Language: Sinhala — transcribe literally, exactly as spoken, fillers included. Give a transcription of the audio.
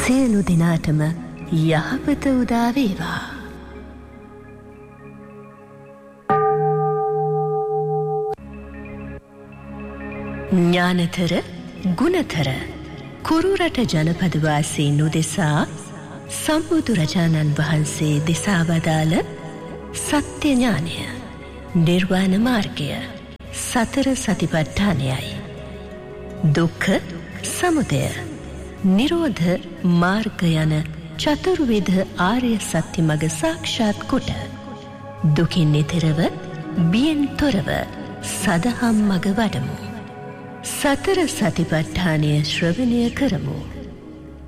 සියලු දෙනාටම යහපත උදා වේවා. ඥානතර ගුණතර කුරුරට ජනපද වාසීන් උදෙසා සම්බුදුරජාණන් වහන්සේ දෙසා වදාළ සත්‍ය ඥානය, නිර්වාණ මාර්ගය, සතර සතිපට්ඨානයයි. දුක්ඛ සමුදය, නිරෝධ මාර්ග යන චතුර්විධ ආර්ය සත්‍ය මඟ සාක්ෂාත් කොට දුකින් නිතරව බියෙන් තොරව සදහම් මඟ වඩමු. සතර සතිපට්ඨානය ශ්‍රවණය කරමු.